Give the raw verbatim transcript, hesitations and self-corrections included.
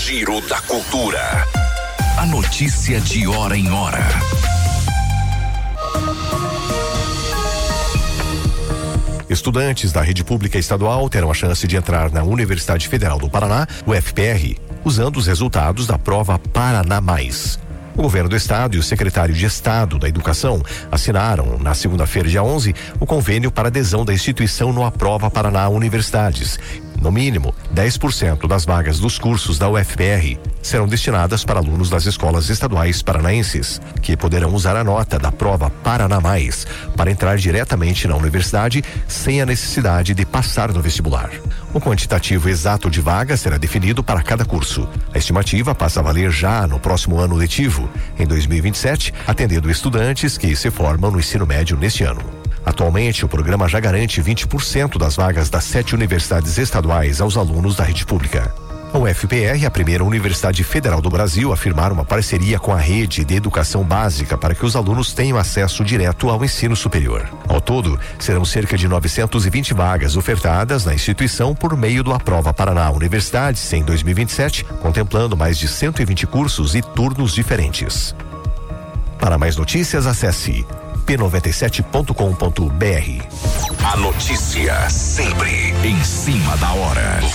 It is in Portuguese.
Giro da Cultura. A notícia de hora em hora. Estudantes da rede pública estadual terão a chance de entrar na Universidade Federal do Paraná, U F P R, usando os resultados da prova Paraná Mais. O governo do estado e o secretário de Estado da Educação assinaram, na segunda-feira, dia onze, o convênio para adesão da instituição no Aprova Paraná Universidades. No mínimo, dez por cento das vagas dos cursos da U F P R serão destinadas para alunos das escolas estaduais paranaenses, que poderão usar a nota da prova Paraná Mais para entrar diretamente na universidade sem a necessidade de passar no vestibular. O quantitativo exato de vagas será definido para cada curso. A estimativa passa a valer já no próximo ano letivo, em dois mil e vinte e sete, atendendo estudantes que se formam no ensino médio neste ano. Atualmente, o programa já garante vinte por cento das vagas das sete universidades estaduais aos alunos da rede pública. A U F P R é a primeira universidade federal do Brasil a firmar uma parceria com a rede de educação básica para que os alunos tenham acesso direto ao ensino superior. Ao todo, serão cerca de novecentas e vinte vagas ofertadas na instituição por meio do Aprova Paraná Universidades em dois mil e vinte e sete, contemplando mais de cento e vinte cursos e turnos diferentes. Para mais notícias, acesse p noventa e sete ponto com ponto b r. A notícia sempre em cima da hora.